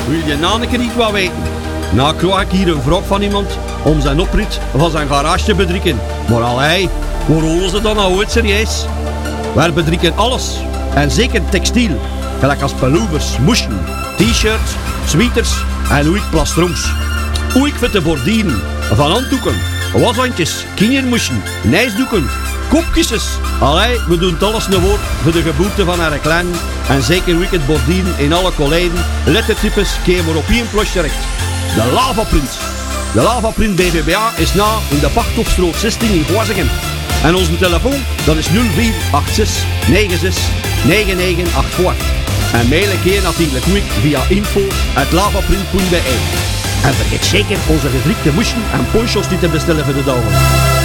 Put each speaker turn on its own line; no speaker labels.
wil je na een keer niet wat weten? Nou krijg ik hier een vraag van iemand om zijn oprit van zijn garage te bedrikken. Maar allee, waar holen ze dan nou uit serieus? Wij bedrikken alles. En zeker textiel. Gelijk als pullovers, moesjen, t-shirts, sweaters en hoe ik plastrons. Hoe ik voor te bordieren. Van handdoeken, washandjes, kindermoesjen, nijsdoeken, kopkisses. Allee, we doen het alles nog voor de geboorte van haar klein. En zeker hoe ik het bordieren in alle kolejden. Lettertypes komen op één plosje terecht. De Lavaprint. De Lavaprint BVBA is na in de Pachthofstroot 16 in Goazegem. En onze telefoon, dat is 0486 96 9984. En mail een keer natuurlijk quick via info@lavaprint.be. En vergeet zeker onze gedrukte moesjen en ponchos die te bestellen voor de dagen.